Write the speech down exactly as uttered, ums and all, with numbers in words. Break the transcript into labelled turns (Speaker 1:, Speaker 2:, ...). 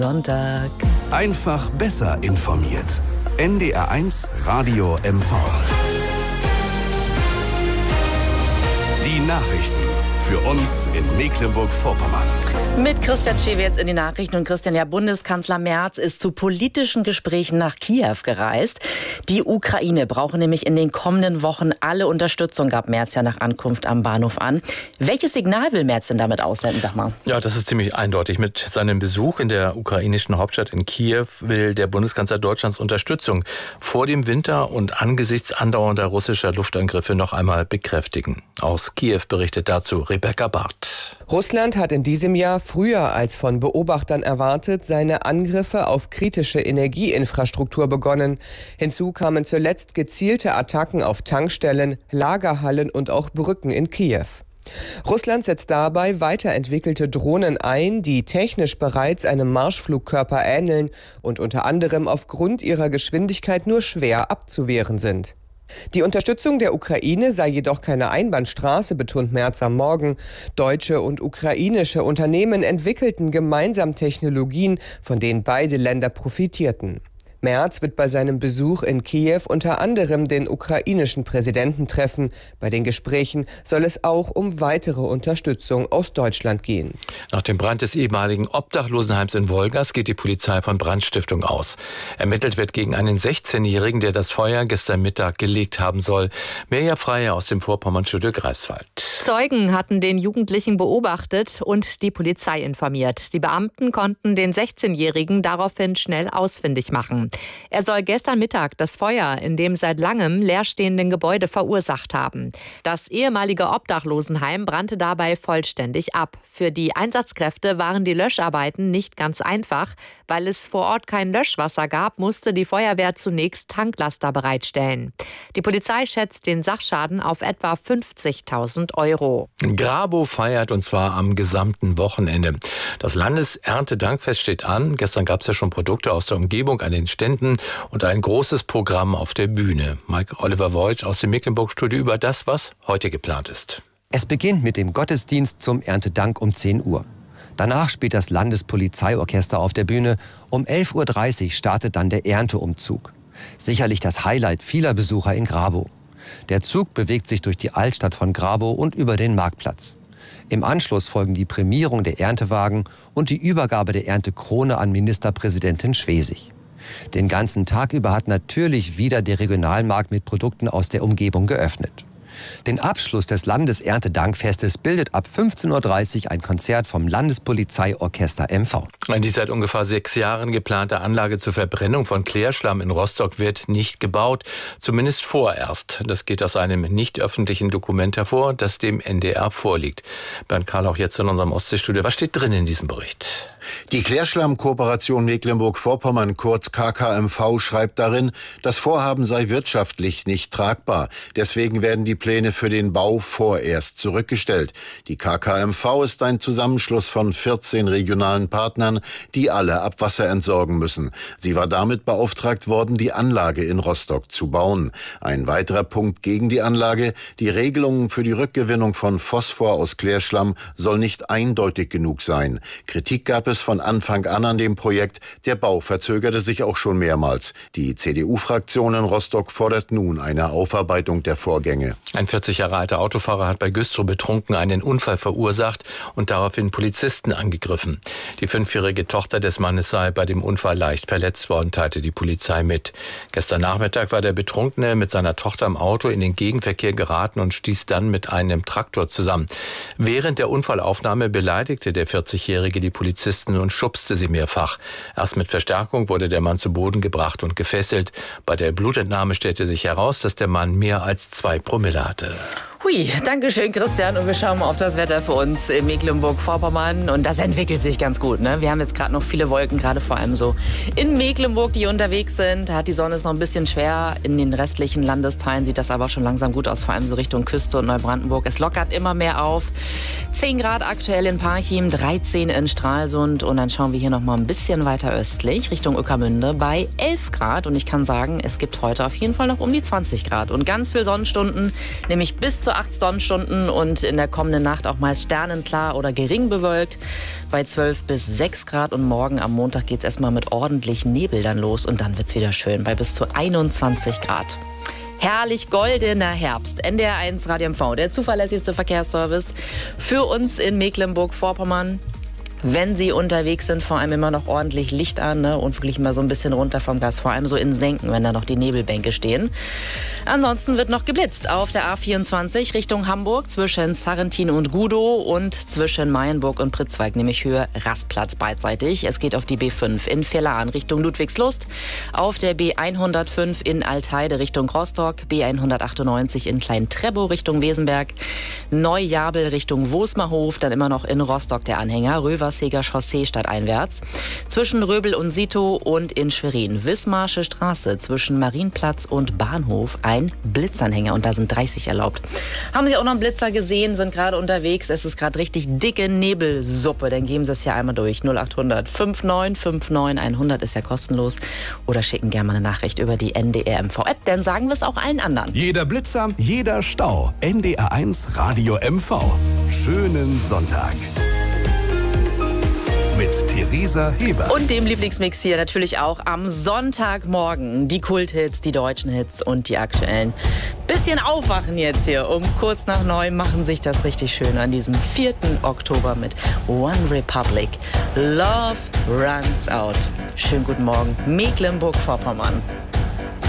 Speaker 1: Sonntag.
Speaker 2: Einfach besser informiert. N D R eins Radio M V. Die Nachrichten für uns in Mecklenburg-Vorpommern.
Speaker 1: Mit Christian Schewe jetzt in die Nachrichten. Und Christian, ja, Bundeskanzler Merz ist zu politischen Gesprächen nach Kiew gereist. Die Ukraine brauche nämlich in den kommenden Wochen alle Unterstützung, gab Merz ja nach Ankunft am Bahnhof an. Welches Signal will Merz denn damit aussenden, sag mal?
Speaker 3: Ja, das ist ziemlich eindeutig. Mit seinem Besuch in der ukrainischen Hauptstadt in Kiew will der Bundeskanzler Deutschlands Unterstützung vor dem Winter und angesichts andauernder russischer Luftangriffe noch einmal bekräftigen. Aus Kiew berichtet dazu Rebecca Barth.
Speaker 4: Russland hat in diesem Jahr früher als von Beobachtern erwartet seine Angriffe auf kritische Energieinfrastruktur begonnen. Hinzu kamen zuletzt gezielte Attacken auf Tankstellen, Lagerhallen und auch Brücken in Kiew. Russland setzt dabei weiterentwickelte Drohnen ein, die technisch bereits einem Marschflugkörper ähneln und unter anderem aufgrund ihrer Geschwindigkeit nur schwer abzuwehren sind. Die Unterstützung der Ukraine sei jedoch keine Einbahnstraße, betont Merz am Morgen. Deutsche und ukrainische Unternehmen entwickelten gemeinsam Technologien, von denen beide Länder profitierten. Merz wird bei seinem Besuch in Kiew unter anderem den ukrainischen Präsidenten treffen. Bei den Gesprächen soll es auch um weitere Unterstützung aus Deutschland gehen.
Speaker 3: Nach dem Brand des ehemaligen Obdachlosenheims in Wolgast geht die Polizei von Brandstiftung aus. Ermittelt wird gegen einen sechzehnjährigen, der das Feuer gestern Mittag gelegt haben soll. Mirja Freier aus dem Vorpommern-Studio Greifswald.
Speaker 5: Zeugen hatten den Jugendlichen beobachtet und die Polizei informiert. Die Beamten konnten den sechzehnjährigen daraufhin schnell ausfindig machen. Er soll gestern Mittag das Feuer in dem seit langem leerstehenden Gebäude verursacht haben. Das ehemalige Obdachlosenheim brannte dabei vollständig ab. Für die Einsatzkräfte waren die Löscharbeiten nicht ganz einfach. Weil es vor Ort kein Löschwasser gab, musste die Feuerwehr zunächst Tanklaster bereitstellen. Die Polizei schätzt den Sachschaden auf etwa fünfzigtausend Euro.
Speaker 3: Grabow feiert, und zwar am gesamten Wochenende. Das Landeserntedankfest steht an. Gestern gab es ja schon Produkte aus der Umgebung an den Ständen und ein großes Programm auf der Bühne. Mike Oliver Voigt aus dem Mecklenburg-Studio über das, was heute geplant ist.
Speaker 6: Es beginnt mit dem Gottesdienst zum Erntedank um zehn Uhr. Danach spielt das Landespolizeiorchester auf der Bühne. Um elf Uhr dreißig startet dann der Ernteumzug. Sicherlich das Highlight vieler Besucher in Grabow. Der Zug bewegt sich durch die Altstadt von Grabow und über den Marktplatz. Im Anschluss folgen die Prämierung der Erntewagen und die Übergabe der Erntekrone an Ministerpräsidentin Schwesig. Den ganzen Tag über hat natürlich wieder der Regionalmarkt mit Produkten aus der Umgebung geöffnet. Den Abschluss des Landeserntedankfestes bildet ab fünfzehn Uhr dreißig ein Konzert vom Landespolizeiorchester M V.
Speaker 3: Die seit ungefähr sechs Jahren geplante Anlage zur Verbrennung von Klärschlamm in Rostock wird nicht gebaut, zumindest vorerst. Das geht aus einem nicht öffentlichen Dokument hervor, das dem N D R vorliegt. Bernd Karl auch jetzt in unserem Ostseestudio. Was steht drin in diesem Bericht?
Speaker 7: Die Klärschlamm-Kooperation Mecklenburg-Vorpommern, kurz K K M V, schreibt darin, das Vorhaben sei wirtschaftlich nicht tragbar. Deswegen werden die Pläne für den Bau vorerst zurückgestellt. Die K K M V ist ein Zusammenschluss von vierzehn regionalen Partnern, die alle Abwasser entsorgen müssen. Sie war damit beauftragt worden, die Anlage in Rostock zu bauen. Ein weiterer Punkt gegen die Anlage: Die Regelungen für die Rückgewinnung von Phosphor aus Klärschlamm soll nicht eindeutig genug sein. Kritik gab es von Anfang an an dem Projekt. Der Bau verzögerte sich auch schon mehrmals. Die C D U-Fraktion in Rostock fordert nun eine Aufarbeitung der Vorgänge.
Speaker 3: Ein vierzig Jahre alter Autofahrer hat bei Güstrow betrunken einen Unfall verursacht und daraufhin Polizisten angegriffen. Die fünfjährige Tochter des Mannes sei bei dem Unfall leicht verletzt worden, teilte die Polizei mit. Gestern Nachmittag war der Betrunkene mit seiner Tochter im Auto in den Gegenverkehr geraten und stieß dann mit einem Traktor zusammen. Während der Unfallaufnahme beleidigte der vierzigjährige die Polizisten und schubste sie mehrfach. Erst mit Verstärkung wurde der Mann zu Boden gebracht und gefesselt. Bei der Blutentnahme stellte sich heraus, dass der Mann mehr als zwei Promille hatte.
Speaker 1: Hui, danke schön, Christian. Und wir schauen mal auf das Wetter für uns in Mecklenburg-Vorpommern. Und das entwickelt sich ganz gut, ne? Wir haben jetzt gerade noch viele Wolken, gerade vor allem so in Mecklenburg, die unterwegs sind. Da hat die Sonne ist noch ein bisschen schwer. In den restlichen Landesteilen sieht das aber schon langsam gut aus, vor allem so Richtung Küste und Neubrandenburg. Es lockert immer mehr auf. zehn Grad aktuell in Parchim, dreizehn in Stralsund. Und dann schauen wir hier noch mal ein bisschen weiter östlich, Richtung Ueckermünde, bei elf Grad. Und ich kann sagen, es gibt heute auf jeden Fall noch um die zwanzig Grad. Und ganz viele Sonnenstunden, nämlich bis zur zu acht Sonnenstunden und in der kommenden Nacht auch meist sternenklar oder gering bewölkt bei zwölf bis sechs Grad. Und morgen am Montag geht es erstmal mit ordentlich Nebel dann los und dann wird es wieder schön bei bis zu einundzwanzig Grad. Herrlich goldener Herbst. N D R eins Radio M V, der zuverlässigste Verkehrsservice für uns in Mecklenburg-Vorpommern. Wenn Sie unterwegs sind, vor allem immer noch ordentlich Licht an, ne, und wirklich mal so ein bisschen runter vom Gas, vor allem so in Senken, wenn da noch die Nebelbänke stehen. Ansonsten wird noch geblitzt auf der A vierundzwanzig Richtung Hamburg zwischen Sarrentin und Gudow und zwischen Mayenburg und Pritzwalk, nämlich Höhe Rastplatz beidseitig. Es geht auf die B fünf in Vierlan Richtung Ludwigslust, auf der B hundertfünf in Altheide Richtung Rostock, B hundertachtundneunzig in Klein-Trebow Richtung Wesenberg, Neujabel Richtung Wosmerhof, dann immer noch in Rostock der Anhänger, Röverseger Chaussee stadteinwärts, zwischen Röbel und Sito und in Schwerin Wismarsche Straße zwischen Marienplatz und Bahnhof ein Blitzanhänger und da sind dreißig erlaubt. Haben Sie auch noch einen Blitzer gesehen, sind gerade unterwegs, es ist gerade richtig dicke Nebelsuppe, dann geben Sie es ja einmal durch. null achthundert neunundfünfzig neunundfünfzig hundert ist ja kostenlos oder schicken gerne mal eine Nachricht über die N D R M V App, dann sagen wir es auch allen anderen.
Speaker 2: Jeder Blitzer, jeder Stau. N D R eins Radio M V. Schönen Sonntag. Mit Theresa Heber.
Speaker 1: Und dem Lieblingsmix hier natürlich auch am Sonntagmorgen. Die Kulthits, die deutschen Hits und die aktuellen. Bisschen aufwachen jetzt hier. Um kurz nach neun machen sich das richtig schön an diesem vierten Oktober mit One Republic. Love Runs Out. Schönen guten Morgen, Mecklenburg-Vorpommern.